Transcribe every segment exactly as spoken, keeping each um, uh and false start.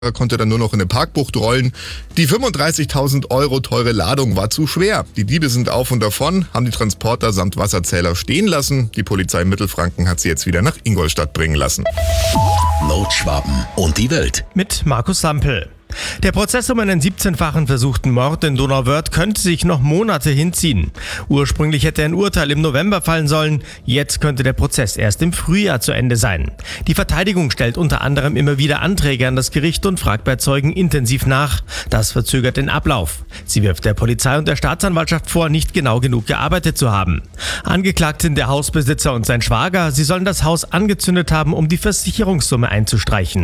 Er konnte dann nur noch in eine Parkbucht rollen. Die fünfunddreißigtausend Euro teure Ladung war zu schwer. Die Diebe sind auf und davon, haben die Transporter samt Wasserzähler stehen lassen. Die Polizei Mittelfranken hat sie jetzt wieder nach Ingolstadt bringen lassen. Nordschwaben und die Welt. Mit Markus Sampel. Der Prozess um einen siebzehnfachen versuchten Mord in Donauwörth könnte sich noch Monate hinziehen. Ursprünglich hätte ein Urteil im November fallen sollen. Jetzt könnte der Prozess erst im Frühjahr zu Ende sein. Die Verteidigung stellt unter anderem immer wieder Anträge an das Gericht und fragt bei Zeugen intensiv nach. Das verzögert den Ablauf. Sie wirft der Polizei und der Staatsanwaltschaft vor, nicht genau genug gearbeitet zu haben. Angeklagt sind der Hausbesitzer und sein Schwager. Sie sollen das Haus angezündet haben, um die Versicherungssumme einzustreichen.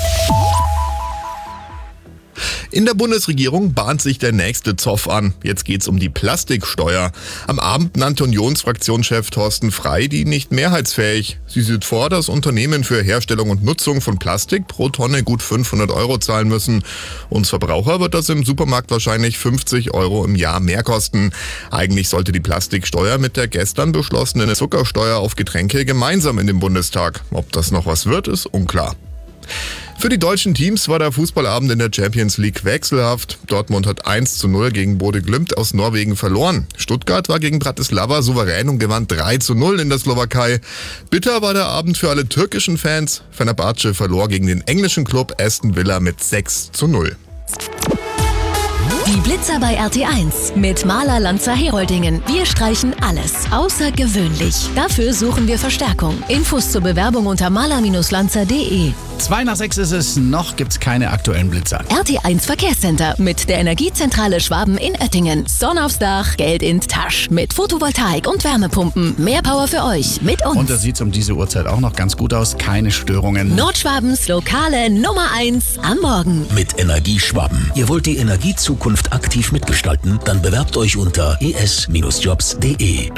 In der Bundesregierung bahnt sich der nächste Zoff an. Jetzt geht's um die Plastiksteuer. Am Abend nannte Unionsfraktionschef Thorsten Frey die nicht mehrheitsfähig. Sie sieht vor, dass Unternehmen für Herstellung und Nutzung von Plastik pro Tonne gut fünfhundert Euro zahlen müssen. Uns Verbraucher wird das im Supermarkt wahrscheinlich fünfzig Euro im Jahr mehr kosten. Eigentlich sollte die Plastiksteuer mit der gestern beschlossenen Zuckersteuer auf Getränke gemeinsam in den Bundestag. Ob das noch was wird, ist unklar. Für die deutschen Teams war der Fußballabend in der Champions League wechselhaft. Dortmund hat eins zu null gegen Bode Glimt aus Norwegen verloren. Stuttgart war gegen Bratislava souverän und gewann drei zu null in der Slowakei. Bitter war der Abend für alle türkischen Fans. Fenerbahce verlor gegen den englischen Club Aston Villa mit sechs zu null. Die Blitzer bei R T eins mit Maler Lanzer Heroldingen. Wir streichen alles außergewöhnlich. Dafür suchen wir Verstärkung. Infos zur Bewerbung unter maler Lanzer punkt de. Zwei nach sechs ist es, noch gibt's keine aktuellen Blitzer. R T eins Verkehrscenter mit der Energiezentrale Schwaben in Oettingen. Sonne aufs Dach, Geld in die Tasche. Mit Photovoltaik und Wärmepumpen. Mehr Power für euch mit uns. Und da sieht's um diese Uhrzeit auch noch ganz gut aus. Keine Störungen. Nordschwabens lokale Nummer eins am Morgen. Mit Energie Schwaben. Ihr wollt die Energiezukunft aktiv mitgestalten? Dann bewerbt euch unter e s Jobs punkt de. Die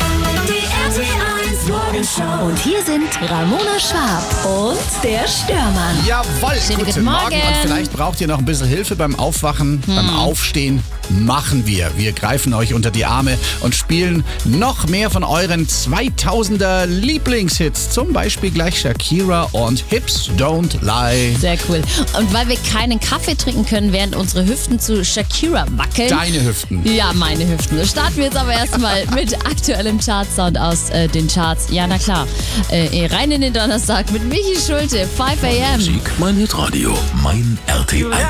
R T eins Morgenshow. Und hier sind Ramona Schwab und der Störmann. Jawohl, Schönen guten guten Morgen. Morgen. Und vielleicht braucht ihr noch ein bisschen Hilfe beim Aufwachen, Hm. beim Aufstehen. Machen wir. Wir greifen euch unter die Arme und spielen noch mehr von euren zweitausender Lieblingshits. Zum Beispiel gleich Shakira und Hips Don't Lie. Sehr cool. Und weil wir keinen Kaffee trinken können, während unsere Hüften zu Shakira wackeln. Deine Hüften. Ja, meine Hüften. Starten wir jetzt aber erstmal mit aktuellem Chartsound aus äh, den Charts. Ja, na klar. Äh, rein in den Donnerstag mit Michi Schulte, five a m. Musik, mein Hitradio, mein R T eins.